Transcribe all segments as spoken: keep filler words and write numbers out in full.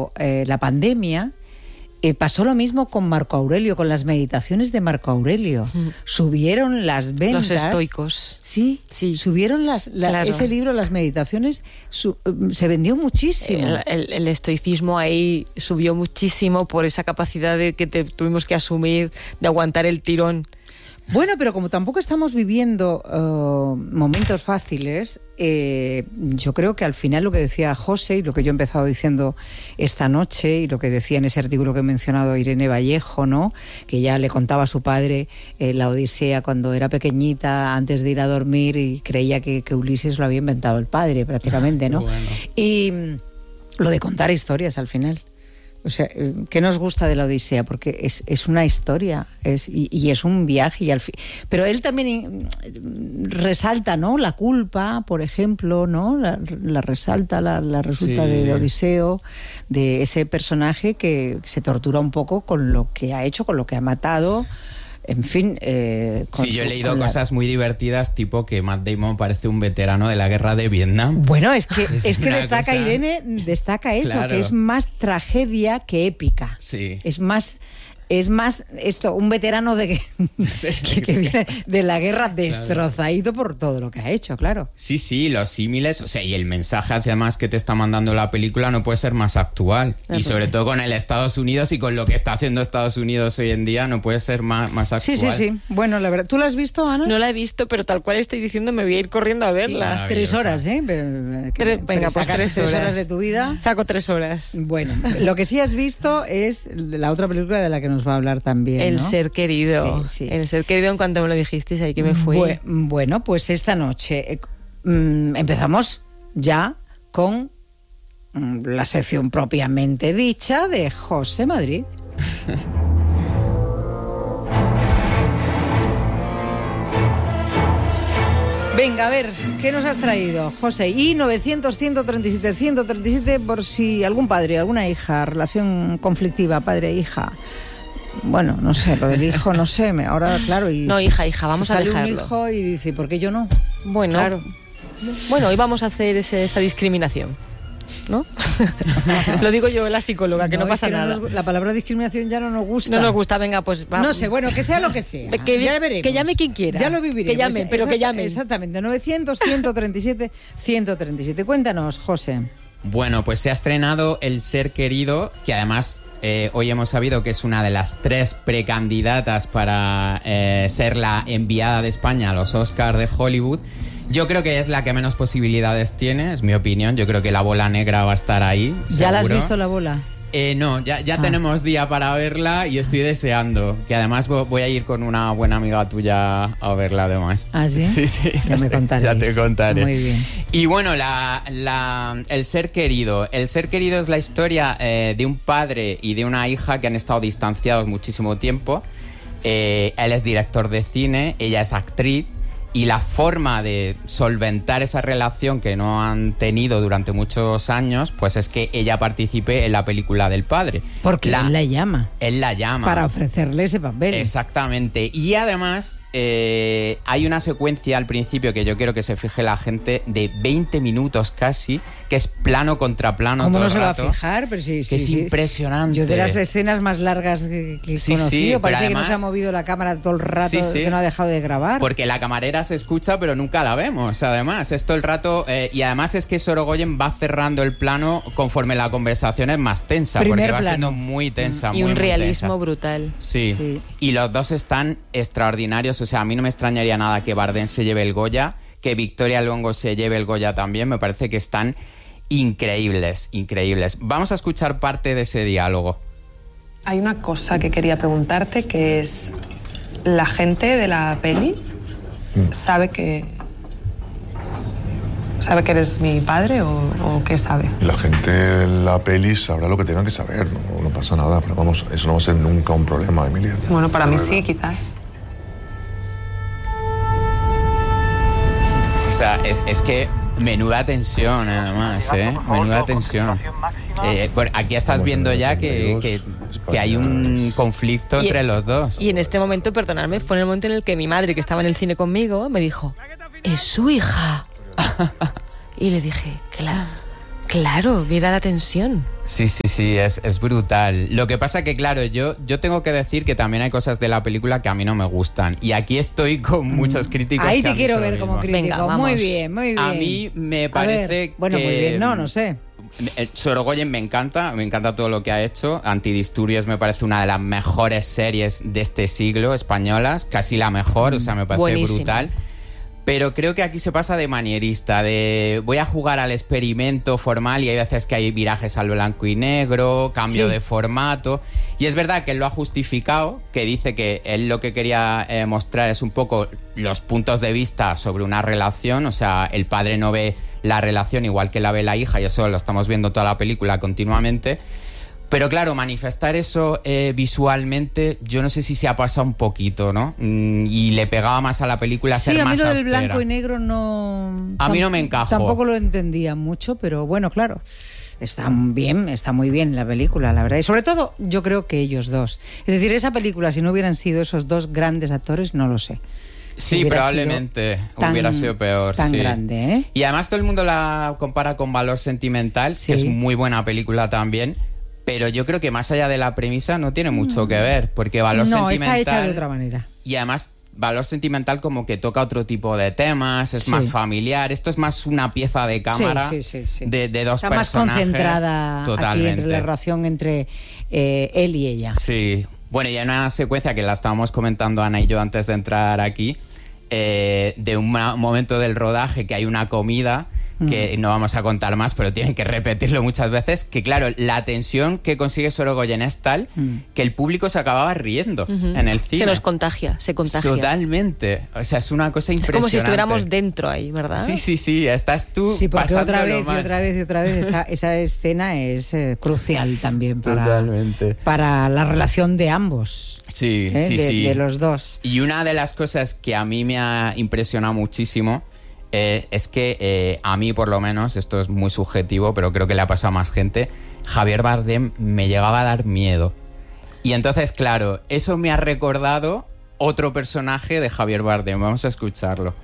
llegó eh, la pandemia, eh, pasó lo mismo con Marco Aurelio, con las meditaciones de Marco Aurelio. Mm. Subieron las ventas. Los estoicos. Sí, sí. Subieron las, la, claro. ese libro, las meditaciones, su, se vendió muchísimo. El, el, el estoicismo ahí subió muchísimo por esa capacidad de que te, tuvimos que asumir, de aguantar el tirón. Bueno, pero como tampoco estamos viviendo uh, momentos fáciles, eh, yo creo que al final lo que decía José y lo que yo he empezado diciendo esta noche y lo que decía en ese artículo que he mencionado Irene Vallejo, ¿no? Que ya le contaba a su padre eh, la Odisea cuando era pequeñita, antes de ir a dormir, y creía que, que Ulises lo había inventado el padre prácticamente, ¿no? Bueno. Y lo de contar historias al final. O sea, ¿qué nos gusta de la Odisea? Porque es, es una historia es, y, y es un viaje. Y al fin, pero él también resalta, ¿no? La culpa, por ejemplo, ¿no? La, la resalta, la, la resulta sí. de, de Odiseo, de ese personaje que se tortura un poco con lo que ha hecho, con lo que ha matado. En fin... Eh, con sí, yo he leído cosas la... muy divertidas, tipo que Matt Damon parece un veterano de la guerra de Vietnam. Bueno, es que, es, es que destaca, cosa... Irene, destaca eso, claro. que es más tragedia que épica. Sí. Es más... Es más esto, un veterano de que, que, que viene de la guerra destrozado por todo lo que ha hecho, claro. Sí, sí, los símiles, o sea, y el mensaje además que te está mandando la película no puede ser más actual. No, y sobre todo con el Estados Unidos y con lo que está haciendo Estados Unidos hoy en día no puede ser más, más actual. Sí, sí, sí. Bueno, la verdad, ¿tú la has visto, Ana? No la he visto, pero tal cual estoy diciendo me voy a ir corriendo a verla. Sí, tres horas, ¿eh? Pero, Tres, pero venga, pues tres horas. tres horas de tu vida. Saco tres horas. Bueno, lo que sí has visto es la otra película de la que nos va a hablar también. El ¿no? ser querido. Sí, sí. El ser querido, en cuanto me lo dijisteis, ahí que me fui. Bu- bueno, pues esta noche eh, mm, empezamos ya con mm, la sección propiamente dicha de José Madrid. Venga, a ver, ¿qué nos has traído, José? Y novecientos, ciento treinta y siete, ciento treinta y siete por si algún padre, alguna hija, relación conflictiva, padre-hija... Bueno, no sé, lo del hijo, no sé, me, ahora claro... Y no, hija, hija, vamos a dejarlo. Sale un hijo y dice, ¿por qué yo no? Bueno, claro. Bueno, hoy vamos a hacer ese, esa discriminación, ¿no? Lo digo yo, la psicóloga, que no, no pasa que nada. No nos, la palabra discriminación ya no nos gusta. No nos gusta, venga, pues vamos. No sé, bueno, que sea lo que sea. Que, ya veremos. Que llame quien quiera. Ya lo viviremos. Que llame, pero Exact- que llame. Exactamente, novecientos, ciento treinta y siete, ciento treinta y siete. Cuéntanos, José. Bueno, pues se ha estrenado El ser querido, que además... Eh, hoy hemos sabido que es una de las tres precandidatas para eh, ser la enviada de España a los Oscars de Hollywood. Yo creo que es la que menos posibilidades tiene, es mi opinión. Yo creo que La bola negra va a estar ahí. ¿Ya la has seguro. visto, La bola? Eh, no, ya, ya ah. tenemos día para verla y estoy deseando. Que además voy a ir con una buena amiga tuya a verla además. ¿Ah, sí? Sí, sí. Ya me contaré. Ya te contaré. Muy bien. Y bueno, la, la, El ser querido. El ser querido es la historia eh, de un padre y de una hija que han estado distanciados muchísimo tiempo. Eh, él es director de cine, ella es actriz. Y la forma de solventar esa relación que no han tenido durante muchos años, pues es que ella participe en la película del padre. Porque la, él la llama. Él la llama. Para ofrecerle ese papel. Exactamente. Y además eh, hay una secuencia al principio que yo quiero que se fije la gente de veinte minutos casi, que es plano contra plano. ¿Cómo todo no se el va rato, a fijar? Pero sí, que sí, es sí. impresionante. Yo de las escenas más largas que, que he sí, conocido, sí, parece además, que no se ha movido la cámara todo el rato, sí, sí. que no ha dejado de grabar. Porque la camarera se escucha, pero nunca la vemos, además. Es todo el rato... Eh, y además es que Sorogoyen va cerrando el plano conforme la conversación es más tensa, Primer porque va plano. siendo muy tensa, y muy, un muy realismo tensa. brutal. Sí. Sí. Y los dos están extraordinarios. O sea, a mí no me extrañaría nada que Bardem se lleve el Goya, que Victoria Luengo se lleve el Goya también. Me parece que están increíbles, increíbles. Vamos a escuchar parte de ese diálogo. Hay una cosa que quería preguntarte, que es... ¿La gente de la peli sabe que... ¿Sabe que eres mi padre o, o qué sabe? La gente de la peli sabrá lo que tengan que saber, no, no pasa nada, pero vamos, eso no va a ser nunca un problema, Emilia. Bueno, para mí sí, quizás. O sea, es, es que menuda tensión, además, ¿eh? Menuda tensión. Eh, bueno, aquí estás viendo ya que, que, que hay un conflicto y, entre los dos. Y en este momento, perdonadme, fue en el momento en el que mi madre, que estaba en el cine conmigo, me dijo, es su hija. Y le dije, claro, Claro, mira la tensión. Sí, sí, sí, es, es brutal. Lo que pasa que, claro, yo, yo tengo que decir que también hay cosas de la película que a mí no me gustan. Y aquí estoy con muchos críticos. Ahí que te han quiero dicho ver lo como mismo. crítico. Venga, muy vamos. bien, muy bien. A mí me parece A ver, bueno, que... muy bien, no, no sé. Sorogoyen me encanta, me encanta todo lo que ha hecho. Antidisturbios me parece una de las mejores series de este siglo españolas, casi la mejor, o sea, me parece Buenísimo. brutal. Pero creo que aquí se pasa de manierista, de voy a jugar al experimento formal y hay veces que hay virajes al blanco y negro, cambio Sí. de formato. Y es verdad que él lo ha justificado, que dice que él lo que quería eh, mostrar es un poco los puntos de vista sobre una relación, o sea, el padre no ve la relación igual que la ve la hija y eso lo estamos viendo toda la película continuamente. Pero claro, manifestar eso eh, visualmente, yo no sé si se ha pasado un poquito, ¿no? Mm, y le pegaba más a la película Sí, ser a mí más lo del austera. blanco y negro no... A mí tam- no me encajó. Tampoco lo entendía mucho, pero bueno, claro. Está bien, está muy bien la película, la verdad. Y sobre todo, yo creo que ellos dos. Es decir, esa película, si no hubieran sido esos dos grandes actores, no lo sé. Sí, Hubiera probablemente sido tan- hubiera sido peor. tan sí. grande, ¿eh? Y además todo el mundo la compara con Valor Sentimental, Sí. que es muy buena película también. Pero yo creo que más allá de la premisa no tiene mucho que ver, porque Valor No, Sentimental... está hecha de otra manera. Y además, Valor Sentimental como que toca otro tipo de temas, es Sí. más familiar. Esto es más una pieza de cámara Sí, sí, sí, sí. De, de dos Está más personajes. concentrada aquí Totalmente. entre la relación entre eh, él y ella. Sí. Bueno, y hay una secuencia que la estábamos comentando Ana y yo antes de entrar aquí, eh, de un ma- momento del rodaje que hay una comida que no vamos a contar más, pero tienen que repetirlo muchas veces, que claro, la tensión que consigue Sorogoyen es tal Mm. que el público se acababa riendo en el cine. Se nos contagia, se contagia. Totalmente. O sea, es una cosa Es impresionante. como si estuviéramos dentro ahí, ¿verdad? Sí, sí, sí. Estás tú Sí, porque otra pasándolo vez y mal. otra vez y otra vez esa, esa escena es eh, crucial también para, Totalmente. para la relación de ambos. Sí, ¿eh? sí, de, sí. de los dos. Y una de las cosas que a mí me ha impresionado muchísimo eh, es que eh, a mí, por lo menos, esto es muy subjetivo, pero creo que le ha pasado a más gente, Javier Bardem me llegaba a dar miedo. Y entonces, claro, eso me ha recordado otro personaje de Javier Bardem. Vamos a escucharlo.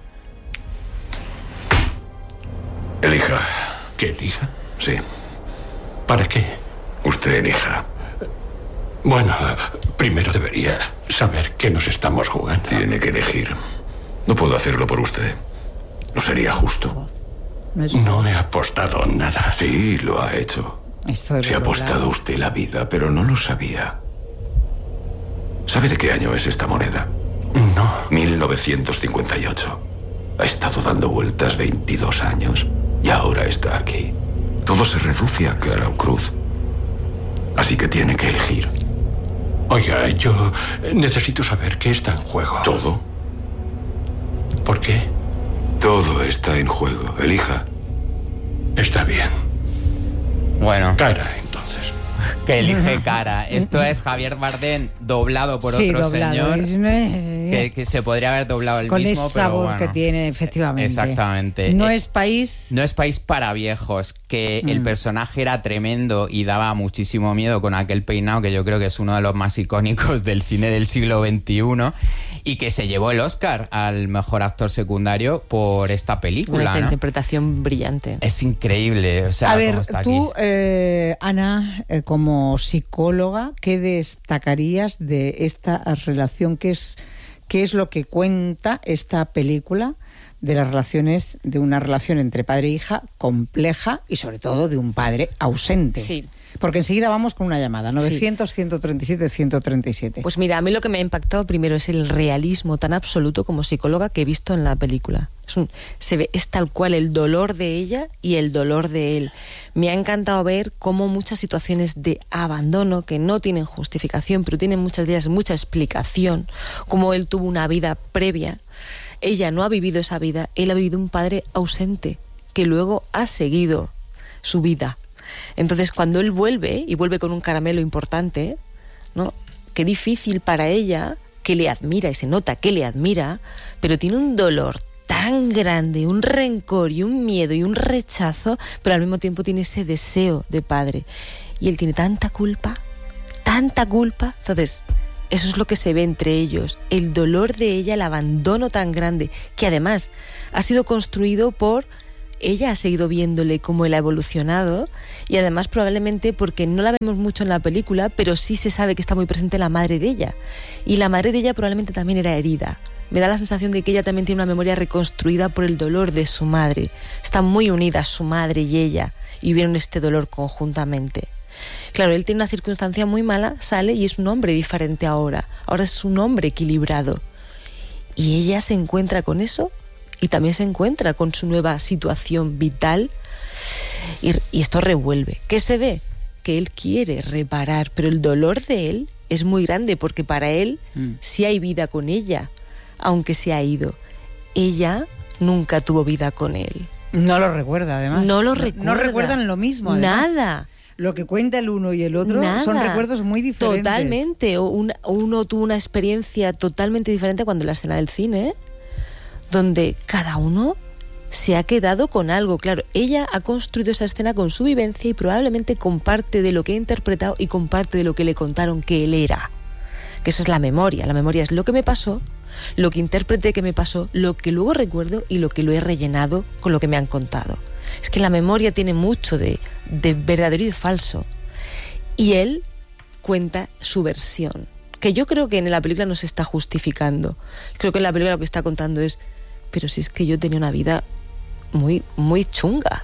Elija. ¿Que elija? Sí. ¿Para qué? Usted elija. Bueno, primero debería saber qué nos estamos jugando. Tiene que elegir. No puedo hacerlo por usted. No sería justo. No es- No he apostado nada. Sí, lo ha hecho. Esto de Se ha verdad. apostado usted la vida, pero no lo sabía. ¿Sabe de qué año es esta moneda? No. mil novecientos cincuenta y ocho. Ha estado dando vueltas veintidós años y ahora está aquí. Todo se reduce a cara o cruz. Así que tiene que elegir. Oiga, yo necesito saber qué está en juego. Todo. ¿Por qué? Todo está en juego. Elija. Está bien. Bueno, Cara, entonces. que elige cara. Esto es Javier Bardem doblado por Sí, otro doblado. señor. Es una- Que, que se podría haber doblado el Con mismo, esa pero voz bueno. que tiene, efectivamente. Exactamente. No Eh, es país. No es país para viejos, que Mm. el personaje era tremendo y daba muchísimo miedo con aquel peinado que yo creo que es uno de los más icónicos del cine del siglo veintiuno y que se llevó el Oscar al mejor actor secundario por esta película, Una ¿no? interpretación brillante. Es increíble, o sea, A ver, cómo está tú, aquí. eh, Ana, eh, como psicóloga, ¿qué destacarías de esta relación? ¿Qué es, qué es lo que cuenta esta película de las relaciones, de una relación entre padre e hija compleja y sobre todo de un padre ausente? Sí. Porque enseguida vamos con una llamada, novecientos, ciento treinta y siete, ciento treinta y siete. Pues mira, a mí lo que me ha impactado primero es el realismo tan absoluto como psicóloga que he visto en la película. Es un, se ve, es tal cual el dolor de ella y el dolor de él. Me ha encantado ver cómo muchas situaciones de abandono que no tienen justificación, pero tienen muchas de ellas mucha explicación, como él tuvo una vida previa. Ella no ha vivido esa vida, él ha vivido un padre ausente que luego ha seguido su vida. Entonces, cuando él vuelve, y vuelve con un caramelo importante, ¿no? Qué difícil para ella, que le admira, y se nota que le admira, pero tiene un dolor tan grande, un rencor y un miedo y un rechazo, pero al mismo tiempo tiene ese deseo de padre. Y él tiene tanta culpa, tanta culpa. Entonces, eso es lo que se ve entre ellos, el dolor de ella, el abandono tan grande, que además ha sido construido por ella ha seguido viéndole cómo él ha evolucionado, y además probablemente porque no la vemos mucho en la película, pero sí se sabe que está muy presente la madre de ella, y la madre de ella probablemente también era herida. Me da la sensación de que ella también tiene una memoria reconstruida por el dolor de su madre. Están muy unidas su madre y ella, y vivieron este dolor conjuntamente. Claro, él tiene una circunstancia muy mala, sale y es un hombre diferente ahora. Ahora es un hombre equilibrado. Y ella se encuentra con eso y también se encuentra con su nueva situación vital. Y, y esto revuelve. ¿Qué se ve? Que él quiere reparar, pero el dolor de él es muy grande porque para él mm. sí hay vida con ella, aunque se ha ido. Ella nunca tuvo vida con él. No lo recuerda, además. No lo no, recuerda. No recuerdan lo mismo, además. Nada. Lo que cuenta el uno y el otro Nada. Son recuerdos muy diferentes. Totalmente. Un, uno tuvo una experiencia totalmente diferente cuando en la escena del cine, donde cada uno se ha quedado con algo. Claro, ella ha construido esa escena con su vivencia y probablemente con parte de lo que ha interpretado y con parte de lo que le contaron que él era. Que eso es la memoria. La memoria es lo que me pasó, lo que interpreté que me pasó, lo que luego recuerdo y lo que lo he rellenado con lo que me han contado. Es que la memoria tiene mucho de, de verdadero y de falso. Y él cuenta su versión, que yo creo que en la película no se está justificando. Creo que en la película lo que está contando es, pero si es que yo tenía una vida muy, muy chunga.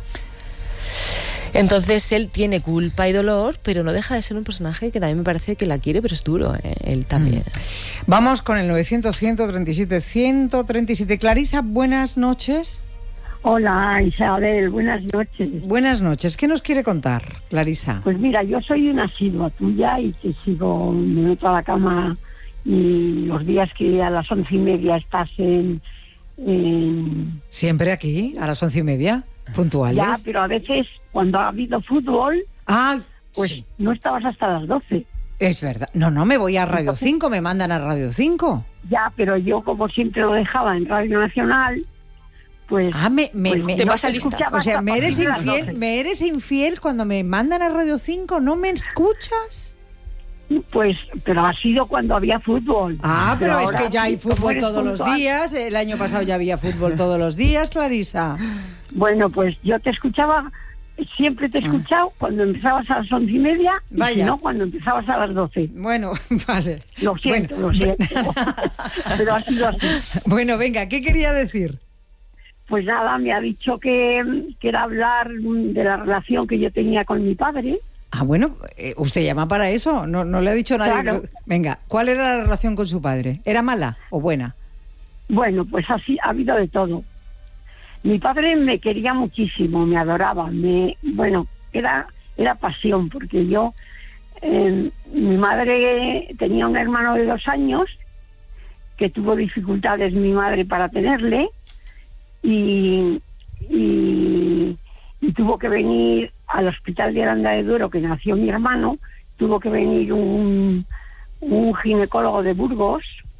Entonces él tiene culpa y dolor, pero no deja de ser un personaje que también me parece que la quiere, pero es duro, ¿eh? Él también. Mm. Vamos con el novecientos, ciento treinta y siete, ciento treinta y siete. Clarisa, buenas noches. Hola, Isabel, buenas noches. Buenas noches. ¿Qué nos quiere contar, Clarisa? Pues mira, yo soy una asidua tuya y te sigo, me meto a la cama y los días que a las once y media estás en... en... ¿Siempre aquí, a las once y media? ¿Puntuales? Ya, pero a veces, cuando ha habido fútbol, ah, pues sí. No estabas hasta las doce. Es verdad. No, no, me voy a Radio Entonces, cinco, me mandan a Radio cinco. Ya, pero yo como siempre lo dejaba en Radio Nacional... Pues, ah, me, me, pues me te no pasa lista. O sea, me eres infiel, me eres infiel cuando me mandan a Radio cinco, ¿no me escuchas? Pues, pero ha sido cuando había fútbol. Ah, pero, pero es que ya hay sí, fútbol todos puntual. Los días. El año pasado ya había fútbol todos los días, Clarisa. Bueno, pues yo te escuchaba, siempre te he escuchado ah. cuando empezabas a las once y media, y si no, cuando empezabas a las doce. Bueno, vale. Lo siento, bueno. lo siento. Pero ha sido así. Bueno, venga, ¿qué quería decir? Pues nada, me ha dicho que, que era hablar de la relación que yo tenía con mi padre. Ah, bueno, eh, ¿usted llama para eso? No, no le ha dicho nadie. Claro. Venga, ¿cuál era la relación con su padre? ¿Era mala o buena? Bueno, pues así ha habido de todo. Mi padre me quería muchísimo, me adoraba, me, bueno, era, era pasión, porque yo, eh, mi madre tenía un hermano de dos años que tuvo dificultades mi madre para tenerle. Y, y, y tuvo que venir al hospital de Aranda de Duero, que nació mi hermano, tuvo que venir un, un ginecólogo de Burgos,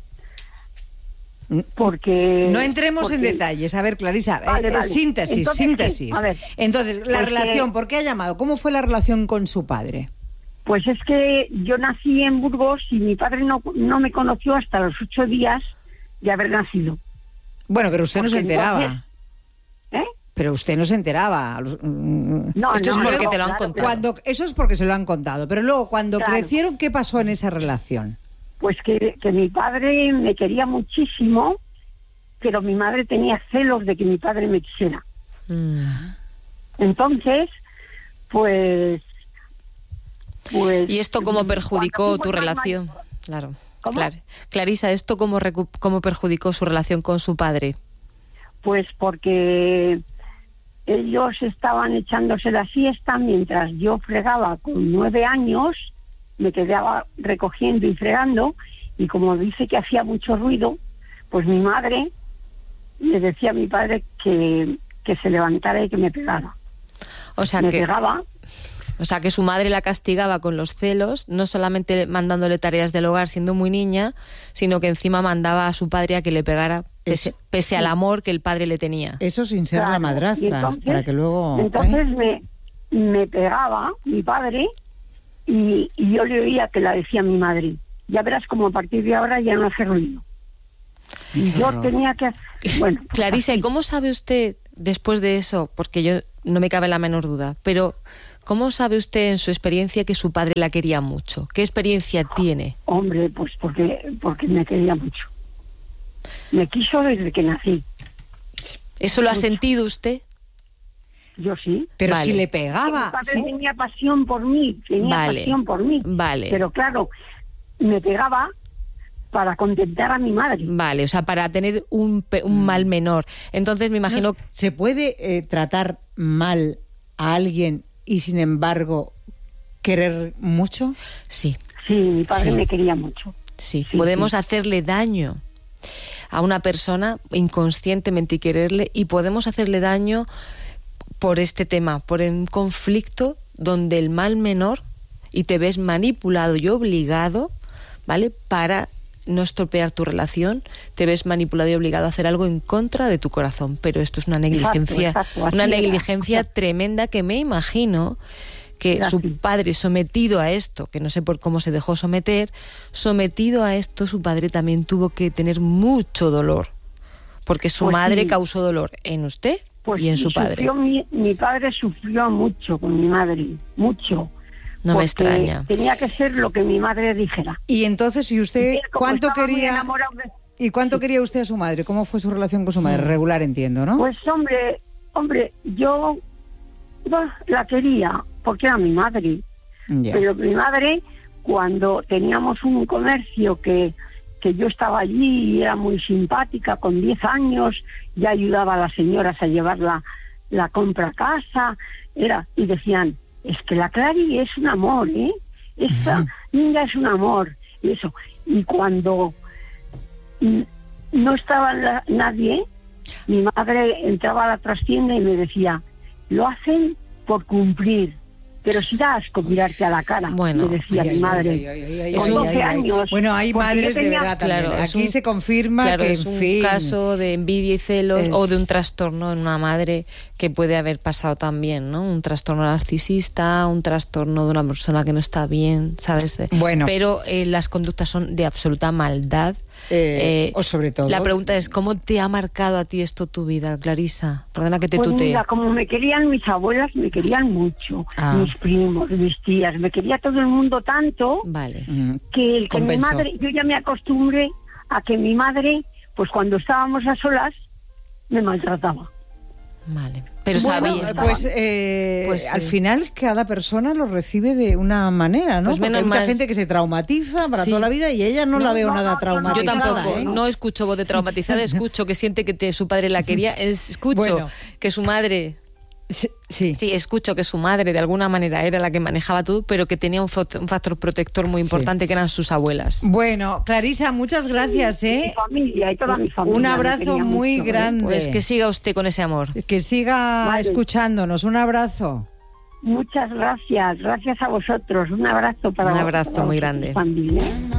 porque... No entremos porque, en detalles. A ver, Clarisa, vale, eh, vale. síntesis, Entonces, síntesis. Sí, a ver, Entonces, la relación, ¿por qué ha llamado? ¿Cómo fue la relación con su padre? Pues es que yo nací en Burgos y mi padre no, no me conoció hasta los ocho días de haber nacido. Bueno, pero usted porque no se enteraba. Entonces, ¿eh? Pero usted no se enteraba. No, Esto no, es porque no, te lo han claro, contado. Cuando, eso es porque se lo han contado. Pero luego, cuando claro. crecieron, ¿qué pasó en esa relación? Pues que, que mi padre me quería muchísimo, pero mi madre tenía celos de que mi padre me quisiera. Mm. Entonces, pues... pues ¿Y esto cómo perjudicó tu relación? Mal... Claro. ¿Cómo? Clar- Clarisa, ¿esto cómo, recu- cómo perjudicó su relación con su padre? Pues porque ellos estaban echándose la siesta mientras yo fregaba con nueve años, me quedaba recogiendo y fregando, y como dice que hacía mucho ruido, pues mi madre le decía a mi padre que, que se levantara y que me pegara. O sea me que... pegaba. O sea, que su madre la castigaba con los celos, no solamente mandándole tareas del hogar siendo muy niña, sino que encima mandaba a su padre a que le pegara, pese, Eso, pese al amor que el padre le tenía. Eso sin ser Claro. la madrastra, Entonces, para que luego... Entonces ¿eh? me, me pegaba mi padre y, y yo le oía que la decía mi madre. Ya verás como a partir de ahora ya no hace ruido. Y yo horror. tenía que... Bueno, Clarisa, ¿y cómo sabe usted después de eso, porque yo no me cabe la menor duda, pero ¿cómo sabe usted en su experiencia que su padre la quería mucho? ¿Qué experiencia tiene? Hombre, pues porque, porque me quería mucho. Me quiso desde que nací. ¿Eso lo ha Mucho. sentido usted? Yo sí. Pero Vale. si le Mi pegaba. padre sí. tenía pasión por mí, tenía Vale. pasión por mí. Vale. Pero claro, me pegaba para contentar a mi madre. Vale, o sea, para tener un, pe- un mal menor. Entonces me imagino... No, ¿se puede eh, tratar mal a alguien y sin embargo querer mucho? Sí, Sí, mi padre Sí. me quería mucho. sí, Sí, podemos sí. hacerle daño a una persona inconscientemente y quererle, y podemos hacerle daño por este tema, por un conflicto donde el mal menor, y te ves manipulado y obligado, ¿vale?, para no estropear tu relación, te ves manipulado y obligado a hacer algo en contra de tu corazón, pero esto es una negligencia, Exacto, exacto, así una era. negligencia tremenda, que me imagino que Era su así. padre, sometido a esto, que no sé por cómo se dejó someter, sometido a esto, su padre también tuvo que tener mucho dolor, porque su Pues madre sí. causó dolor en usted Pues y en sí, su padre. sufrió mi, mi padre sufrió mucho con mi madre, mucho. No me porque extraña. Tenía que ser lo que mi madre dijera. Y entonces, ¿y usted Y él, como cuánto estaba muy quería? enamorado de- ¿Y cuánto quería usted a su madre? ¿Cómo fue su relación con su madre? Regular, entiendo, ¿no? Pues hombre, hombre, yo bah, la quería porque era mi madre. Ya. Pero mi madre, cuando teníamos un comercio que, que yo estaba allí y era muy simpática, con diez años, ya ayudaba a las señoras a llevar la, la compra a casa, era, y decían, es que la Clary es un amor, ¿eh? Esta niña es un amor, y eso. Y cuando mm, no estaba la- nadie, mi madre entraba a la trastienda y me decía, lo hacen por cumplir, pero si da asco mirarte a la cara, Bueno, me decía Ay, mi ay, madre. ay, ay, ay, ay, Con ay, doce ay, ay. años. Bueno, hay porque yo madres de tenía- verdad también. Claro, es Aquí un- se confirma Claro, que, es en un fin, caso de envidia y celos, es- o de un trastorno en una madre que puede haber pasado también, ¿no? Un trastorno narcisista, un trastorno de una persona que no está bien, ¿sabes? Bueno. Pero eh, las conductas son de absoluta maldad. Eh, Eh, o sobre todo... La pregunta es, ¿cómo te ha marcado a ti esto tu vida, Clarisa? Perdona que te Pues tutee. mira, como me querían mis abuelas, me querían mucho, Ah. mis primos, mis tías, me quería todo el mundo tanto Vale. Mm. que, el que mi Compensó. madre, yo ya me acostumbré a que mi madre, pues cuando estábamos a solas, me maltrataba. Vale. Pero Bueno, sabía. pues, eh, Pues sí. al final cada persona lo recibe de una manera, ¿no? Pues Porque menos hay mucha mal. gente que se traumatiza para Sí. toda la vida y ella no, No, la veo no, nada no, no, traumatizada. Yo tampoco, ¿eh? no escucho voz de traumatizada, escucho que siente que te- su padre la quería, es- escucho Bueno. que su madre, Sí, sí. sí, escucho que su madre de alguna manera era la que manejaba todo, pero que tenía un, fo- un factor protector muy importante, que eran sus abuelas. Bueno, Clarisa, muchas gracias, Mi ¿eh? familia y toda mi familia. Un me abrazo quería muy mucho, ¿eh? grande. Pues que siga usted con ese amor. Que siga Vale. escuchándonos. Un abrazo. Muchas gracias, gracias a vosotros. Un abrazo para Un abrazo para muy vosotros grande. también, ¿eh?